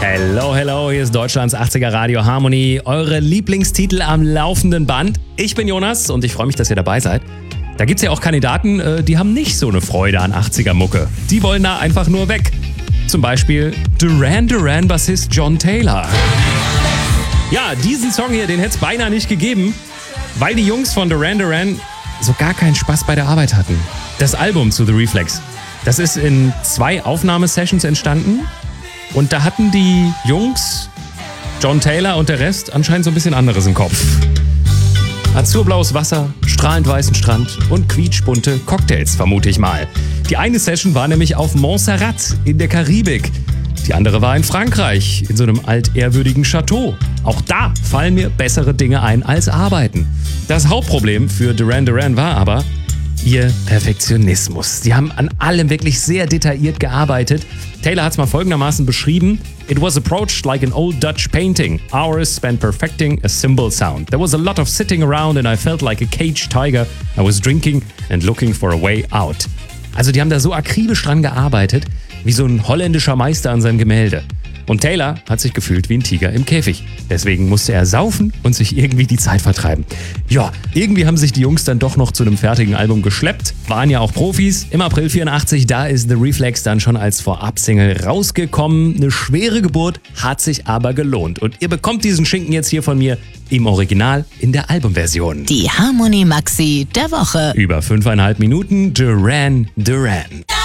Hello, hello, hier ist Deutschlands 80er Radio Harmony, eure Lieblingstitel am laufenden Band. Ich bin Jonas und ich freue mich, dass ihr dabei seid. Da gibt's ja auch Kandidaten, die haben nicht so eine Freude an 80er-Mucke. Die wollen da einfach nur weg. Zum Beispiel Duran Duran-Bassist John Taylor. Ja, diesen Song hier, den hätte es beinahe nicht gegeben, weil die Jungs von Duran Duran so gar keinen Spaß bei der Arbeit hatten. Das Album zu The Reflex, das ist in 2 Aufnahmesessions entstanden. Und da hatten die Jungs, John Taylor und der Rest, anscheinend so ein bisschen anderes im Kopf. Azurblaues Wasser, strahlend weißen Strand und quietschbunte Cocktails, vermute ich mal. Die eine Session war nämlich auf Montserrat in der Karibik. Die andere war in Frankreich, in so einem altehrwürdigen Chateau. Auch da fallen mir bessere Dinge ein als arbeiten. Das Hauptproblem für Duran Duran war aber ihr Perfektionismus. Die haben an allem wirklich sehr detailliert gearbeitet. Taylor hat es mal folgendermaßen beschrieben: It was approached like an old Dutch painting. Hours spent perfecting a cymbal sound. There was a lot of sitting around and I felt like a caged tiger. I was drinking and looking for a way out. Also die haben da so akribisch dran gearbeitet, wie so ein holländischer Meister an seinem Gemälde. Und Taylor hat sich gefühlt wie ein Tiger im Käfig. Deswegen musste er saufen und sich irgendwie die Zeit vertreiben. Ja, irgendwie haben sich die Jungs dann doch noch zu einem fertigen Album geschleppt. Waren ja auch Profis. Im April 84, da ist The Reflex dann schon als Vorab-Single rausgekommen. Eine schwere Geburt, hat sich aber gelohnt. Und ihr bekommt diesen Schinken jetzt hier von mir im Original in der Albumversion. Die Harmony Maxi der Woche. Über 5,5 Minuten Duran Duran.